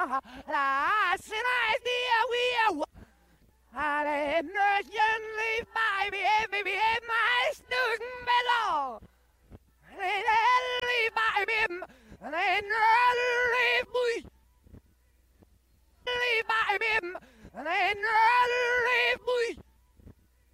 La sinai dia we Ale nöjen liv mig vi mig stugen mellan liv mig bim liv muy liv mig bim liv muy